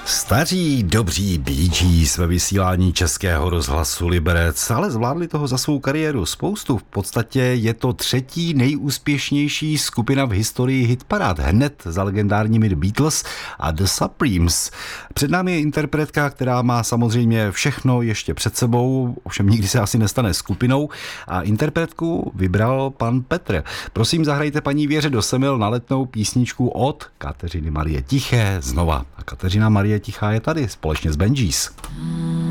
Staří dobří Bee Gees ve vysílání Českého rozhlasu Liberec, ale zvládli toho za svou kariéru spoustu. V podstatě je to třetí nejúspěšnější skupina v historii hitparád, hned za legendárními The Beatles a The Supremes. Před námi je interpretka, která má samozřejmě všechno ještě před sebou, ovšem nikdy se asi nestane skupinou, a interpretku vybral pan Petr. Prosím, zahrajte paní Věře do Semil na Letnou písničku od Kateřiny Marie Tiché znova. A Kateřina Marie Tichá je tady společně s Benjis.